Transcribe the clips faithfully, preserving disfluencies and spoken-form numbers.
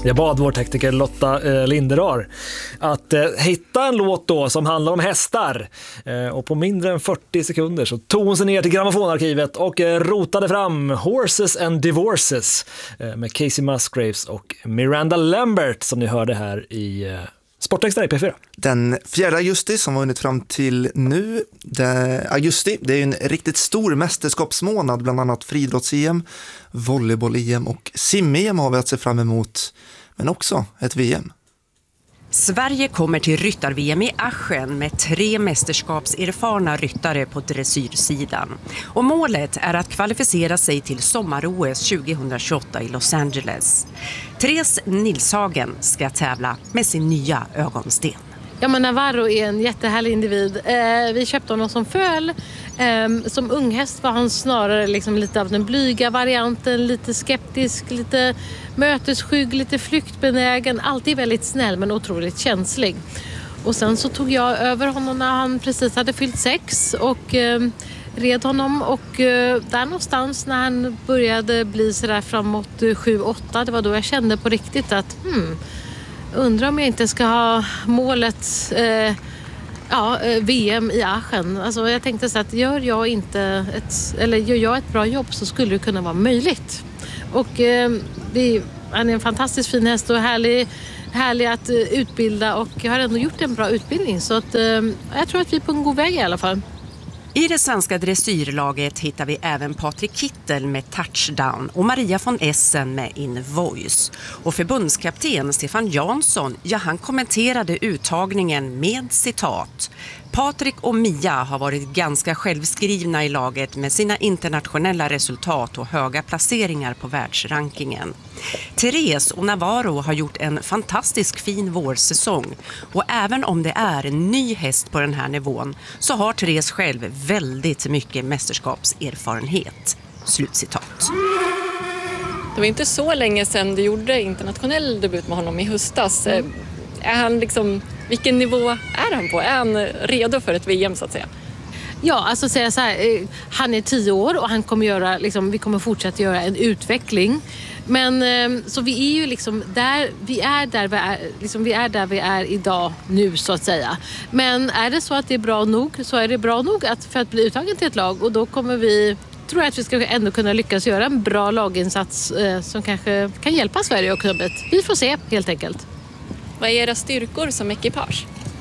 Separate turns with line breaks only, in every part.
Jag bad vår tekniker Lotta eh, Linderar att eh, hitta en låt då som handlar om hästar. Eh, och på mindre än fyrtio sekunder så tog hon sig ner till grammofonarkivet och eh, rotade fram Horses and Divorces eh, med Casey Musgraves och Miranda Lambert som ni hörde här i eh, Sportextra i P fyra.
Den fjärde augusti som var hunnit fram till nu, det, augusti, det är ju en riktigt stor mästerskapsmånad, bland annat friidrotts-E M, volleyboll-E M och sim-E M har vi att se fram emot, men också ett V M.
Sverige kommer till ryttar-V M i Aschen med tre mästerskapserfarna ryttare på dressyrsidan. Och målet är att kvalificera sig till sommar-O S tjugohundratjugoåtta i Los Angeles. Therese Nilshagen ska tävla med sin nya ögonsten.
Ja, men Navarro är en jättehärlig individ. Eh, vi köpte honom som föl. Eh, som unghäst var han snarare liksom lite av den blyga varianten. Lite skeptisk, lite mötesskygg, lite flyktbenägen. Alltid väldigt snäll men otroligt känslig. Och sen så tog jag över honom när han precis hade fyllt sex och eh, red honom. Och eh, där någonstans när han började bli sådär framåt sju åtta, det var då jag kände på riktigt att... Hmm, undrar om jag inte ska ha målet eh, ja, V M i Aschen. Alltså jag tänkte så att gör jag inte ett, eller gör jag ett bra jobb så skulle det kunna vara möjligt. Och eh, det är, han är en fantastiskt fin häst och härlig, härlig att eh, utbilda och jag har ändå gjort en bra utbildning så att eh, jag tror att vi är på en god väg i alla fall.
I det svenska dressyrlaget hittar vi även Patrik Kittel med Touchdown och Maria von Essen med In Voice. Och förbundskapten Stefan Jansson, ja han kommenterade uttagningen med citat. Patrik och Mia har varit ganska självskrivna i laget med sina internationella resultat och höga placeringar på världsrankingen. Therese och Navarro har gjort en fantastisk fin vårsäsong och även om det är en ny häst på den här nivån så har Therese själv väldigt mycket mästerskapserfarenhet. Slutcitat.
Det var inte så länge sedan du gjorde internationell debut med honom i höstas. Mm. Är han liksom, vilken nivå är han på? Är han redo för ett V M så att säga?
Ja, alltså säga så här, han är tio år och han kommer göra, liksom, vi kommer fortsätta göra en utveckling. Men så vi är ju liksom där, vi är där vi är, liksom vi är där vi är idag nu så att säga. Men är det så att det är bra nog så är det bra nog att, för att bli uttagen till ett lag och då kommer vi, tror jag att vi ska ändå kunna lyckas göra en bra laginsats eh, som kanske kan hjälpa Sverige och klubbet. Vi får se helt enkelt.
Vad är era styrkor som ekipage?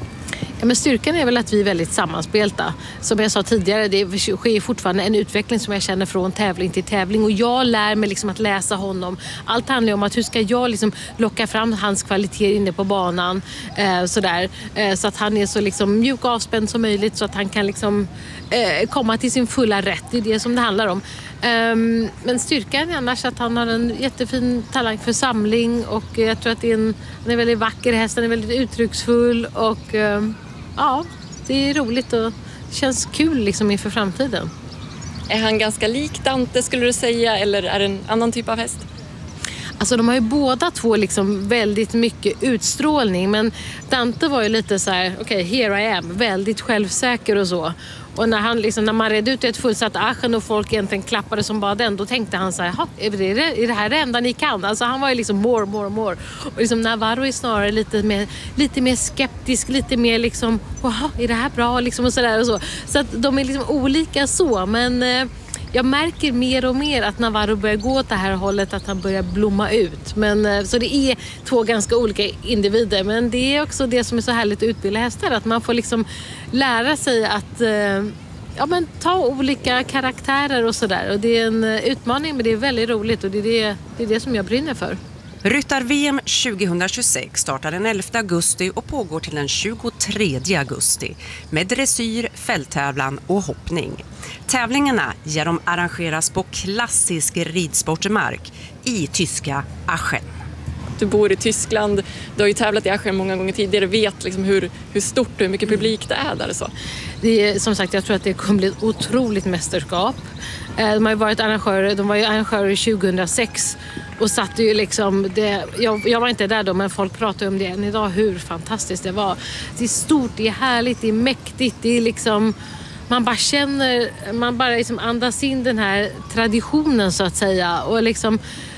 Ja, men styrkan är väl att vi är väldigt sammanspelta. Som jag sa tidigare, det sker fortfarande en utveckling som jag känner från tävling till tävling. Och jag lär mig liksom att läsa honom. Allt handlar om att hur ska jag liksom locka fram hans kvalitet inne på banan. Eh, sådär. Eh, så att han är så liksom mjuk och avspänd som möjligt. Så att han kan liksom, eh, komma till sin fulla rätt. Det är det som det handlar om. Um, men styrkan är annars att han har en jättefin talang för samling och jag tror att det är en, han är väldigt vacker häst, han är väldigt uttrycksfull och um, ja, det är roligt och känns kul liksom inför framtiden.
Är han ganska lik Dante skulle du säga eller är det en annan typ av häst?
Alltså de har ju båda två liksom väldigt mycket utstrålning men Dante var ju lite så här, okej, okay, here I am, väldigt självsäker och så. Och när, han liksom, när man redde ut ett fullsatt Aschen och folk egentligen klappade som bara den, då tänkte han så här, är det, är det här det enda ni kan? Alltså han var ju liksom more, more, more. Och liksom Navarro är snarare lite mer, lite mer skeptisk, lite mer liksom, wow, är det här bra? Liksom och sådär och så. Så att de är liksom olika så, men eh, jag märker mer och mer att Navarro börjar gå åt det här hållet, att han börjar blomma ut. Men, eh, så det är två ganska olika individer, men det är också det som är så härligt att utbilda hästar, att man får liksom lära sig att eh, ja, men ta olika karaktärer och sådär. Och det är en utmaning, men det är väldigt roligt och det är det, det, är det som jag brinner för.
Ryttar-V M tjugohundratjugosex startar den elfte augusti och pågår till den tjugotredje augusti med dressyr, fälttävlan och hoppning. Tävlingarna ja, de arrangeras på klassisk ridsportmark i tyska Aschen.
Du bor i Tyskland, du har ju tävlat i Aschen många gånger tidigare, vet liksom hur, hur stort och hur mycket publik det är där och så.
Det är, som sagt, jag tror att det kommer bli ett otroligt mästerskap. De har ju varit arrangörer, de var ju arrangörer tjugohundrasex och satte ju liksom, det, jag, jag var inte där då men folk pratar om det än idag, hur fantastiskt det var. Det är stort, det är härligt, det är mäktigt, det är liksom, man bara känner, man bara liksom andas in den här traditionen så att säga och liksom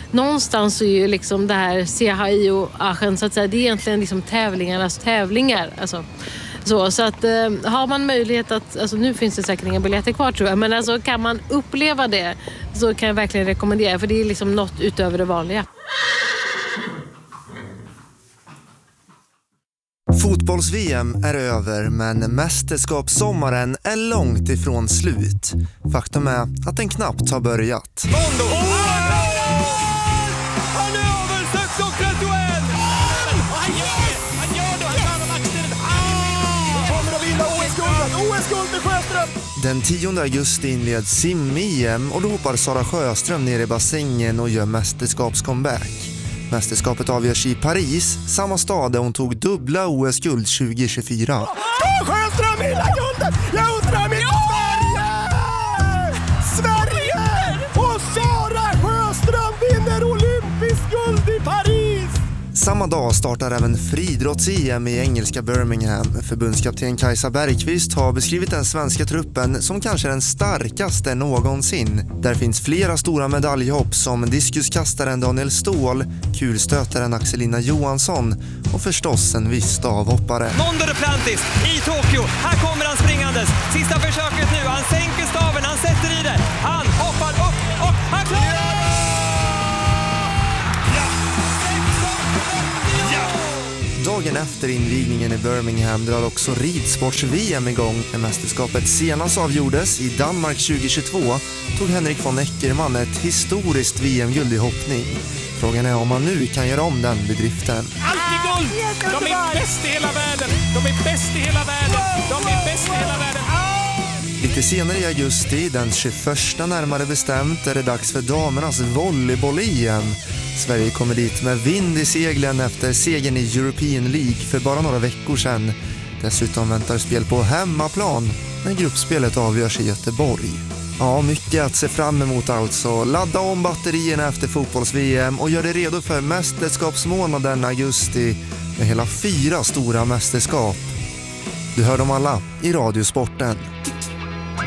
någonstans är ju liksom det här C H I och Aachen, så att säga, det är egentligen liksom tävlingarnas tävlingar. Alltså, så, så att eh, har man möjlighet att, alltså nu finns det säkert inga biljetter kvar tror jag, men alltså kan man uppleva det så kan jag verkligen rekommendera, för det är liksom något utöver det vanliga.
Fotbolls-V M är över, men mästerskapssommaren är långt ifrån slut. Faktum är att den knappt har börjat.
Mondo! Han är över sex trettioett! Han gör det! Han gör det! Han tar matchen! Kommer att vinna O S-guldet! O S-guld med Sjöström!
Den tionde augusti inleds sim-E M och då hoppar Sara Sjöström ner i bassängen och gör mästerskapscomeback. Mästerskapet avgörs i Paris, samma stad där hon tog dubbla O S-guld tjugo tjugofyra.
Sjöström hela guldet! Jag undrar mitt Sverige! Sverige! Och Sara Sjöström vinner olympisk guld i Paris!
Samma dag startar även friidrotts-E M i engelska Birmingham. Förbundskapten Kajsa Bergqvist har beskrivit den svenska truppen som kanske den starkaste någonsin. Där finns flera stora medaljhopp som diskuskastaren Daniel Ståhl, kulstötaren Axelina Johansson och förstås en viss stavhoppare.
Mondo Duplantis i Tokyo. Här kommer han springandes. Sista försöket nu. Han sänker staven, han sätter i det. Han hoppar upp och han klarar!
Dagen efter invigningen i Birmingham drar också ridsports-V M igång. När mästerskapet senast avgjordes i Danmark tjugo tjugotvå tog Henrik von Eckermann ett historiskt V M-guld i hoppning. Frågan är om man nu kan göra om den bedriften.
Alltid guld! De är bäst i hela världen! De är bäst i hela världen! De är bäst i hela världen!
Lite senare i augusti, den tjugoförsta närmare bestämt, är det dags för damernas volleyboll-E M. Sverige kommer dit med vind i seglen efter segern i European League för bara några veckor sedan. Dessutom väntar spel på hemmaplan när gruppspelet avgörs i Göteborg. Ja, mycket att se fram emot alltså. Ladda om batterierna efter fotbolls-V M och gör det redo för mästerskapsmånaden augusti med hela fyra stora mästerskap. Du hör dem alla i Radiosporten.